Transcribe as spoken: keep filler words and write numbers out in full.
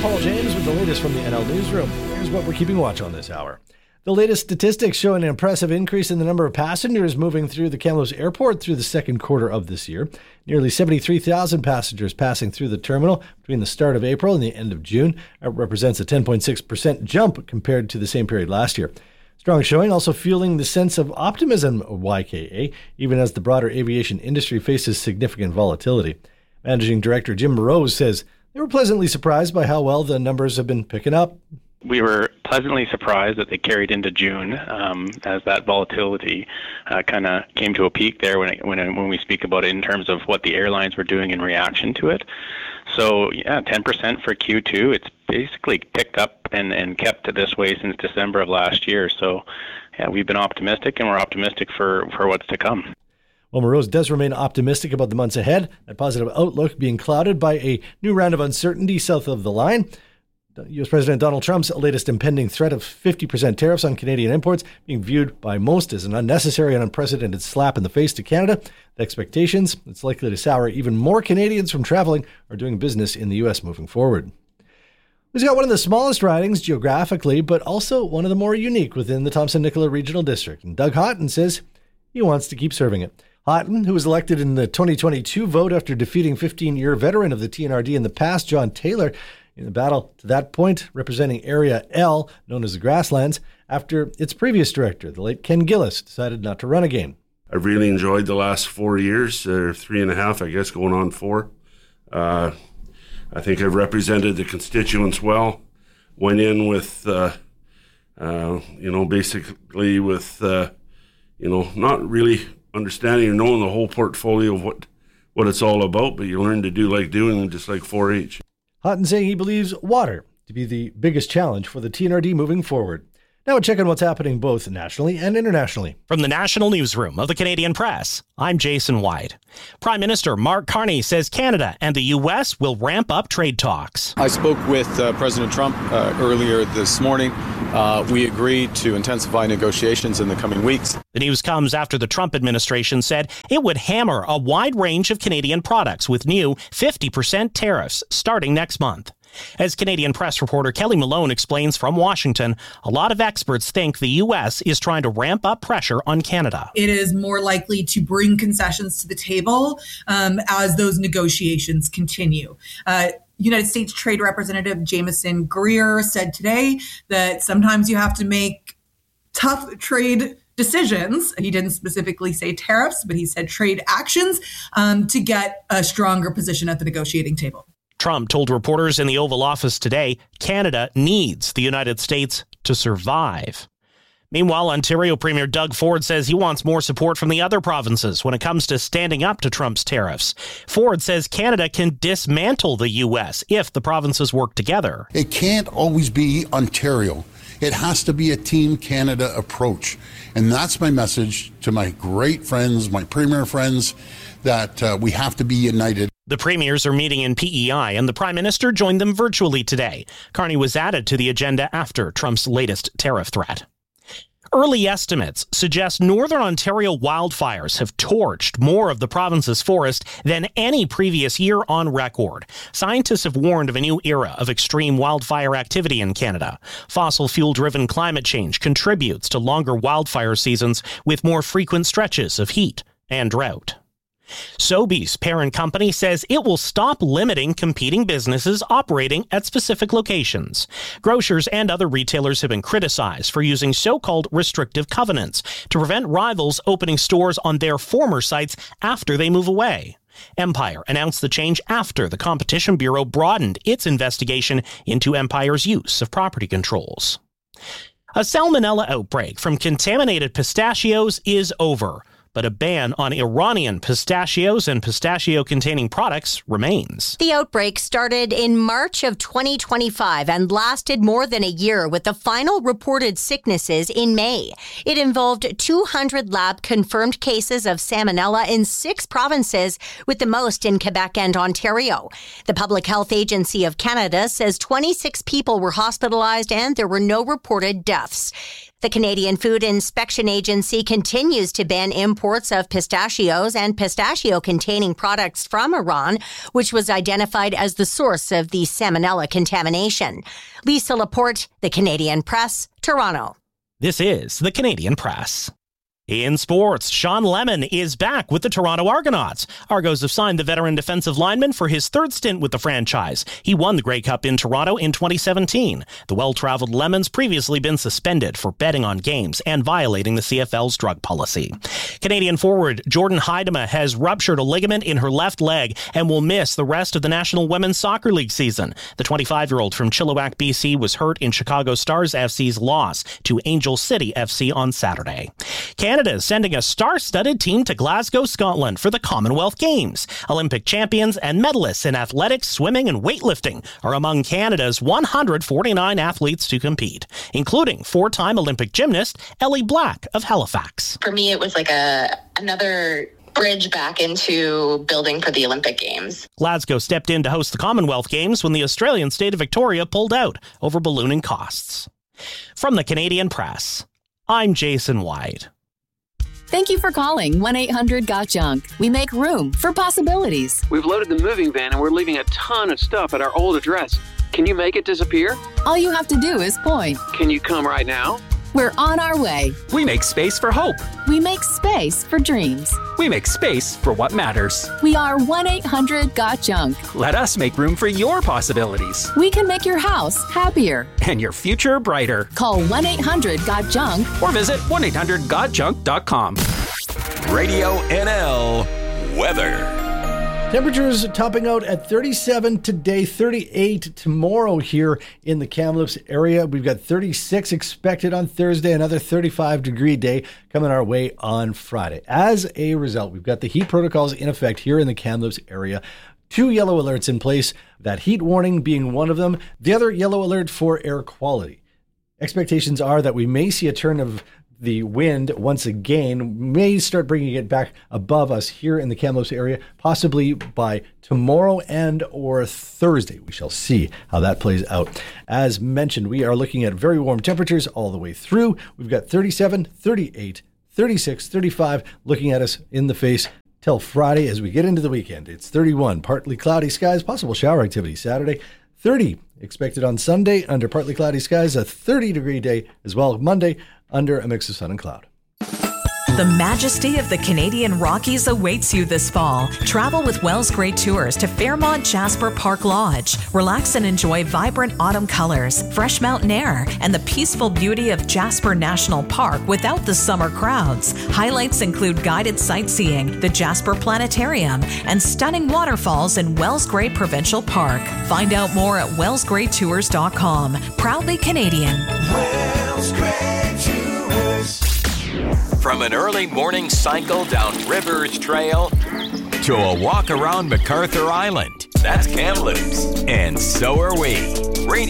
Paul James with the latest from the N L Newsroom. Here's what we're keeping watch on this hour. The latest statistics show an impressive increase in the number of passengers moving through the Kamloops Airport through the second quarter of this year. Nearly seventy-three thousand passengers passing through the terminal between the start of April and the end of June. That represents a ten point six percent jump compared to the same period last year. Strong showing also fueling the sense of optimism of Y K A, even as the broader aviation industry faces significant volatility. Managing Director Jim Morose says they were pleasantly surprised by how well the numbers have been picking up. We were pleasantly surprised that they carried into June um, as that volatility uh, kind of came to a peak there when, it, when, it, when we speak about it in terms of what the airlines were doing in reaction to it. So, yeah, ten percent for Q two. It's basically picked up and, and kept this way since December of last year. So, yeah, we've been optimistic, and we're optimistic for, for what's to come. Well, Morose does remain optimistic about the months ahead, that positive outlook being clouded by a new round of uncertainty south of the line. U S President Donald Trump's latest impending threat of fifty percent tariffs on Canadian imports being viewed by most as an unnecessary and unprecedented slap in the face to Canada. The expectations, it's likely to sour even more Canadians from traveling or doing business in the U S moving forward. We've got one of the smallest ridings geographically, but also one of the more unique within the Thompson-Nicola Regional District. And Doug Houghton says he wants to keep serving it. Houghton, who was elected in the twenty twenty-two vote after defeating fifteen-year veteran of the T N R D in the past, John Taylor, in the battle to that point, representing Area L, known as the Grasslands, after its previous director, the late Ken Gillis, decided not to run again. I've really enjoyed the last four years, or three and a half, I guess, going on four. Uh, I think I've represented the constituents well. Went in with, uh, uh, you know, basically with, uh, you know, not really understanding or knowing the whole portfolio of what, what it's all about, but you learn to do like doing, just like four H. Houghton saying he believes water to be the biggest challenge for the T N R D moving forward. Now a check on what's happening both nationally and internationally. From the National Newsroom of the Canadian Press, I'm Jason White. Prime Minister Mark Carney says Canada and the U S will ramp up trade talks. I spoke with uh, President Trump uh, earlier this morning. Uh, we agreed to intensify negotiations in the coming weeks. The news comes after the Trump administration said it would hammer a wide range of Canadian products with new fifty percent tariffs starting next month. As Canadian Press reporter Kelly Malone explains from Washington, a lot of experts think the U S is trying to ramp up pressure on Canada. It is more likely to bring concessions to the table um, as those negotiations continue. Uh, United States Trade Representative Jameson Greer said today that sometimes you have to make tough trade decisions. He didn't specifically say tariffs, but he said trade actions um, to get a stronger position at the negotiating table. Trump told reporters in the Oval Office today, Canada needs the United States to survive. Meanwhile, Ontario Premier Doug Ford says he wants more support from the other provinces when it comes to standing up to Trump's tariffs. Ford says Canada can dismantle the U S if the provinces work together. It can't always be Ontario. It has to be a Team Canada approach. And that's my message to my great friends, my Premier friends, that uh, we have to be united. The premiers are meeting in P E I, and the Prime Minister joined them virtually today. Carney was added to the agenda after Trump's latest tariff threat. Early estimates suggest Northern Ontario wildfires have torched more of the province's forest than any previous year on record. Scientists have warned of a new era of extreme wildfire activity in Canada. Fossil fuel-driven climate change contributes to longer wildfire seasons with more frequent stretches of heat and drought. Sobeys parent company says it will stop limiting competing businesses operating at specific locations. Grocers and other retailers have been criticized for using so-called restrictive covenants to prevent rivals opening stores on their former sites after they move away. Empire announced the change after the Competition Bureau broadened its investigation into Empire's use of property controls. A salmonella outbreak from contaminated pistachios is over, but a ban on Iranian pistachios and pistachio-containing products remains. The outbreak started in March of twenty twenty-five and lasted more than a year, with the final reported sicknesses in May. It involved two hundred lab-confirmed cases of salmonella in six provinces, with the most in Quebec and Ontario. The Public Health Agency of Canada says twenty-six people were hospitalized and there were no reported deaths. The Canadian Food Inspection Agency continues to ban imports of pistachios and pistachio-containing products from Iran, which was identified as the source of the salmonella contamination. Lisa Laporte, The Canadian Press, Toronto. This is The Canadian Press. In sports, Sean Lemon is back with the Toronto Argonauts. Argos have signed the veteran defensive lineman for his third stint with the franchise. He won the Grey Cup in Toronto in twenty seventeen. The well-traveled Lemon's previously been suspended for betting on games and violating the C F L's drug policy. Canadian forward Jordan Huitema has ruptured a ligament in her left leg and will miss the rest of the National Women's Soccer League season. The twenty-five-year-old from Chilliwack, B C was hurt in Chicago Stars F C's loss to Angel City F C on Saturday. Canada is sending a star-studded team to Glasgow, Scotland for the Commonwealth Games. Olympic champions and medalists in athletics, swimming, and weightlifting are among Canada's one hundred forty-nine athletes to compete, including four-time Olympic gymnast Ellie Black of Halifax. For me, it was like a another bridge back into building for the Olympic Games. Glasgow stepped in to host the Commonwealth Games when the Australian state of Victoria pulled out over ballooning costs. From the Canadian Press, I'm Jason White. Thank you for calling one eight hundred got junk. We make room for possibilities. We've loaded the moving van and we're leaving a ton of stuff at our old address. Can you make it disappear? All you have to do is point. Can you come right now? We're on our way. We make space for hope. We make space for dreams. We make space for what matters. We are one eight hundred got junk. Let us make room for your possibilities. We can make your house happier. And your future brighter. Call one eight hundred got junk or visit one eight hundred got junk dot com. Radio N L weather. Temperatures topping out at thirty-seven today, thirty-eight tomorrow here in the Kamloops area. We've got thirty-six expected on Thursday, another thirty-five degree day coming our way on Friday. As a result, we've got the heat protocols in effect here in the Kamloops area. Two yellow alerts in place, that heat warning being one of them, the other yellow alert for air quality. Expectations are that we may see a turn of the wind once again, may start bringing it back above us here in the Kamloops area, possibly by tomorrow and or Thursday. We shall see how that plays out. As mentioned, we are looking at very warm temperatures all the way through. We've got thirty-seven, thirty-eight, thirty-six, thirty-five looking at us in the face till Friday as we get into the weekend. It's thirty-one, partly cloudy skies, possible shower activity Saturday. thirty expected on Sunday under partly cloudy skies, a thirty degree day as well Monday under a mix of sun and cloud. The majesty of the Canadian Rockies awaits you this fall. Travel with Wells Gray Tours to Fairmont Jasper Park Lodge. Relax and enjoy vibrant autumn colors, fresh mountain air, and the peaceful beauty of Jasper National Park without the summer crowds. Highlights include guided sightseeing, the Jasper Planetarium, and stunning waterfalls in Wells Gray Provincial Park. Find out more at wells gray tours dot com. Proudly Canadian. Wells Gray Tours. From an early morning cycle down Rivers Trail to a walk around MacArthur Island, that's Kamloops, and so are we. Radio